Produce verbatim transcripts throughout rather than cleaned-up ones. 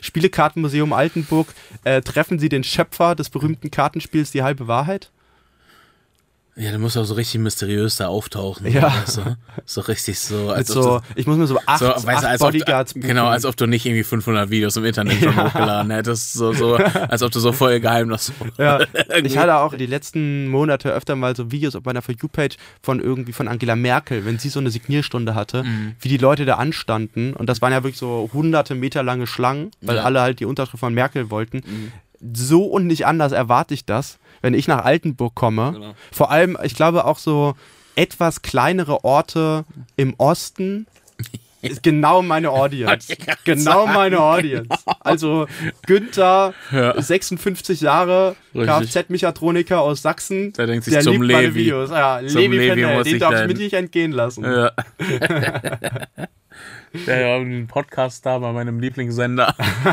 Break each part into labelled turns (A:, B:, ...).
A: Spielekartenmuseum Altenburg, äh, treffen Sie den Schöpfer des berühmten Kartenspiels Die halbe Wahrheit?
B: Ja, der muss auch so richtig mysteriös da auftauchen.
A: Ja.
B: So, so richtig so. Als
A: so
B: ob
A: ich muss mir so acht,
B: so, weißt
A: acht
B: du, als
A: Bodyguards
B: ob, Genau, als ob du nicht irgendwie fünfhundert Videos im Internet schon hochgeladen hättest. So, so, als ob du so voll Geheimnis.
A: Ja. Ich hatte auch die letzten Monate öfter mal so Videos auf meiner For You-Page von irgendwie von Angela Merkel, wenn sie so eine Signierstunde hatte, mhm. wie die Leute da anstanden. Und das waren ja wirklich so hunderte Meter lange Schlangen, weil ja. alle halt die Unterschrift von Merkel wollten. Mhm. So und nicht anders erwarte ich das, wenn ich nach Altenburg komme. Genau. Vor allem, ich glaube auch so etwas kleinere Orte im Osten ist genau meine Audience. Genau meine Audience. Also Günther, ja. sechsundfünfzig Jahre, Kfz-Mechatroniker aus Sachsen,
B: der denkt sich
A: der
B: zum
A: liebt
B: Levi.
A: meine Videos. Ja, Levi,
B: Levi
A: Pendel, den darf ich
B: dahin.
A: mir nicht entgehen lassen.
B: Ja. Der ja einen Podcast da bei meinem Lieblingssender.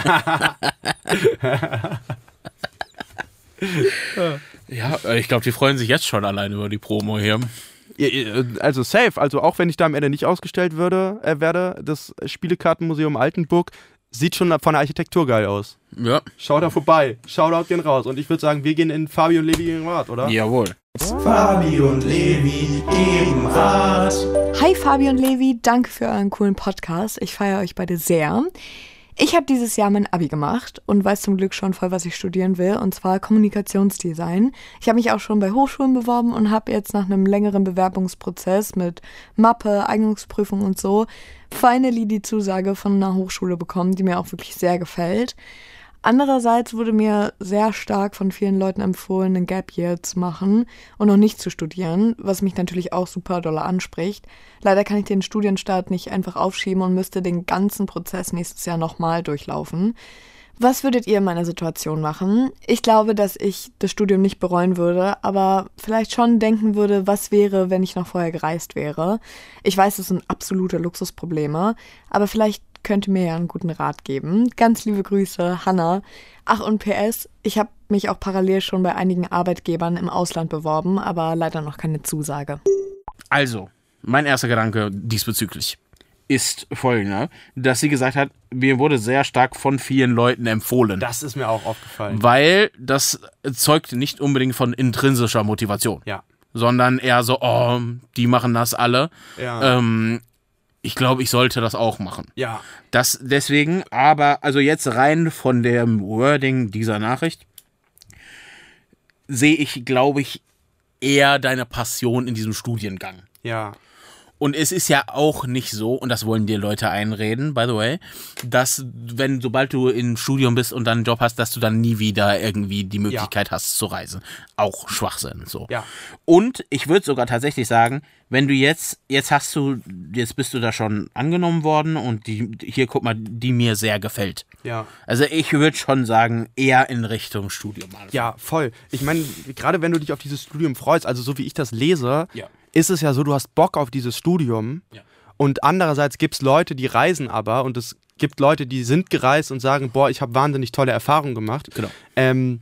B: Ja, ich glaube, die freuen sich jetzt schon allein über die Promo hier.
A: Also safe, also auch wenn ich da am Ende nicht ausgestellt würde, äh, werde, das Spielekartenmuseum Altenburg sieht schon von der Architektur geil aus.
B: Ja.
A: Schau da vorbei, Shoutout gehen raus. Und ich würde sagen, wir gehen in Fabi und Levi gegen Rat, oder?
B: Jawohl.
C: Fabi und Levi geben Rat.
D: Hi Fabi und Levi, danke für euren coolen Podcast. Ich feiere euch beide sehr. Ich habe dieses Jahr mein Abi gemacht und weiß zum Glück schon voll, was ich studieren will, und zwar Kommunikationsdesign. Ich habe mich auch schon bei Hochschulen beworben und habe jetzt nach einem längeren Bewerbungsprozess mit Mappe, Eignungsprüfung und so finally die Zusage von einer Hochschule bekommen, die mir auch wirklich sehr gefällt. Andererseits wurde mir sehr stark von vielen Leuten empfohlen, einen Gap Year zu machen und noch nicht zu studieren, was mich natürlich auch super doll anspricht. Leider kann ich den Studienstart nicht einfach aufschieben und müsste den ganzen Prozess nächstes Jahr nochmal durchlaufen. Was würdet ihr in meiner Situation machen? Ich glaube, dass ich das Studium nicht bereuen würde, aber vielleicht schon denken würde, was wäre, wenn ich noch vorher gereist wäre. Ich weiß, das sind absolute Luxusprobleme, aber vielleicht könnte mir ja einen guten Rat geben. Ganz liebe Grüße, Hannah. Ach, und P S, ich habe mich auch parallel schon bei einigen Arbeitgebern im Ausland beworben, aber leider noch keine Zusage.
B: Also, mein erster Gedanke diesbezüglich ist folgender, dass sie gesagt hat, mir wurde sehr stark von vielen Leuten empfohlen.
A: Das ist mir auch aufgefallen.
B: Weil das zeugt nicht unbedingt von intrinsischer Motivation.
A: Ja.
B: Sondern eher so, oh, die machen das alle.
A: Ja.
B: Ähm, ich glaube, ich sollte das auch machen.
A: Ja.
B: Das deswegen, aber also jetzt rein von dem Wording dieser Nachricht sehe ich, glaube ich, eher deine Passion in diesem Studiengang.
A: Ja.
B: Und es ist ja auch nicht so, und das wollen dir Leute einreden, by the way, dass wenn, sobald du im Studium bist und dann einen Job hast, dass du dann nie wieder irgendwie die Möglichkeit ja. hast zu reisen. Auch Schwachsinn, so.
A: Ja.
B: Und ich würde sogar tatsächlich sagen, wenn du jetzt, jetzt hast du, jetzt bist du da schon angenommen worden und die, hier, guck mal, die mir sehr gefällt.
A: Ja.
B: Also ich würde schon sagen, eher in Richtung Studium. Also.
A: Ja, voll. Ich meine, gerade wenn du dich auf dieses Studium freust, also so wie ich das lese,
B: ja.
A: ist es ja so, du hast Bock auf dieses Studium
B: ja.
A: und andererseits gibt es Leute, die reisen aber und es gibt Leute, die sind gereist und sagen, boah, ich habe wahnsinnig tolle Erfahrungen gemacht.
B: Genau.
A: Ähm,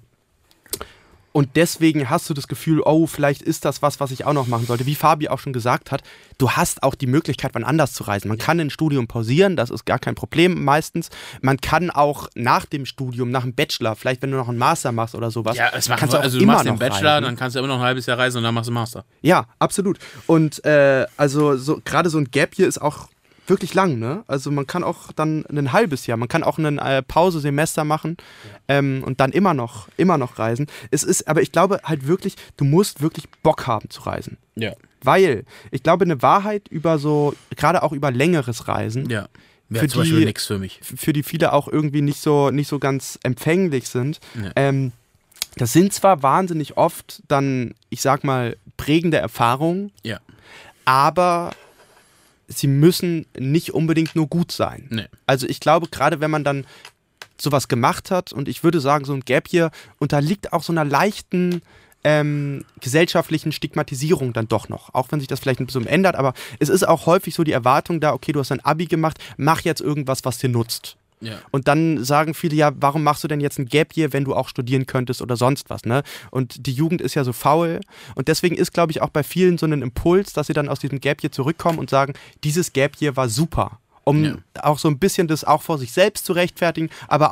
A: und deswegen hast du das Gefühl, oh, vielleicht ist das was, was ich auch noch machen sollte. Wie Fabi auch schon gesagt hat, du hast auch die Möglichkeit, wann anders zu reisen. Man ja. kann ein Studium pausieren, das ist gar kein Problem meistens. Man kann auch nach dem Studium, nach dem Bachelor, vielleicht wenn du noch einen Master machst oder sowas,
B: ja, es
A: kannst du auch
B: also du
A: immer
B: machst
A: noch
B: den Bachelor,
A: reisen.
B: Dann kannst du immer noch ein halbes Jahr reisen und dann machst du Master.
A: Ja, absolut. Und äh, also so, gerade so ein Gap hier ist auch wirklich lang, ne? Also man kann auch dann ein halbes Jahr, man kann auch ein äh, Pause-Semester machen ja. ähm, und dann immer noch, immer noch reisen. Es ist, aber ich glaube halt wirklich, du musst wirklich Bock haben zu reisen.
B: Ja.
A: Weil, ich glaube, eine Wahrheit über so, gerade auch über längeres Reisen,
B: ja. wäre zum Beispiel nichts für mich.
A: Für die viele auch irgendwie nicht so, nicht so ganz empfänglich sind.
B: Ja.
A: Ähm, das sind zwar wahnsinnig oft dann, ich sag mal, prägende Erfahrungen,
B: ja.
A: aber sie müssen nicht unbedingt nur gut sein.
B: Nee.
A: Also ich glaube, gerade wenn man dann sowas gemacht hat und ich würde sagen, so ein Gap hier unterliegt auch so einer leichten ähm, gesellschaftlichen Stigmatisierung dann doch noch. Auch wenn sich das vielleicht ein bisschen ändert, aber es ist auch häufig so die Erwartung da, okay, du hast ein Abi gemacht, mach jetzt irgendwas, was dir nutzt.
B: Ja.
A: Und dann sagen viele, ja, warum machst du denn jetzt ein Gap Year, wenn du auch studieren könntest oder sonst was, ne? Und die Jugend ist ja so faul und deswegen ist, glaube ich, auch bei vielen so ein Impuls, dass sie dann aus diesem Gap Year zurückkommen und sagen, dieses Gap Year war super. Um
B: ja.
A: auch so ein bisschen das auch vor sich selbst zu rechtfertigen, aber